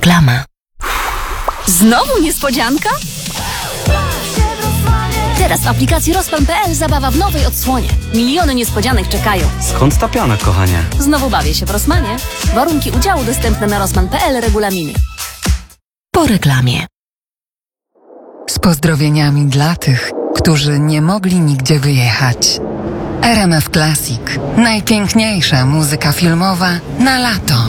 Reklama. Znowu niespodzianka? Teraz w aplikacji Rozpan.pl zabawa w nowej odsłonie. Miliony niespodzianek czekają. Skąd ta piana, kochanie? Znowu bawię się w Rossmanie. Warunki udziału dostępne na Rossman.pl, regulaminy. Po reklamie. Z pozdrowieniami dla tych, którzy nie mogli nigdzie wyjechać. RMF Classic. Najpiękniejsza muzyka filmowa na lato.